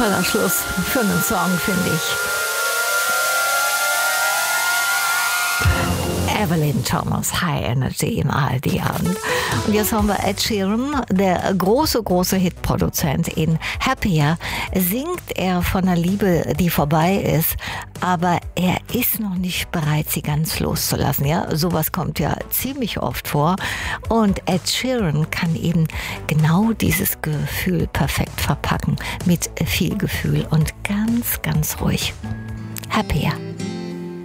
toller Schluss für einen Song, finde ich. Evelyn Thomas, High Energy im ARD-Abend. Und jetzt haben wir Ed Sheeran, der große Hitproduzent. In Happier singt er von einer Liebe, die vorbei ist, aber er ist noch nicht bereit, sie ganz loszulassen. Ja, sowas kommt ja ziemlich oft vor. Und Ed Sheeran kann eben genau dieses Gefühl perfekt verpacken mit viel Gefühl und ganz ruhig. Happier.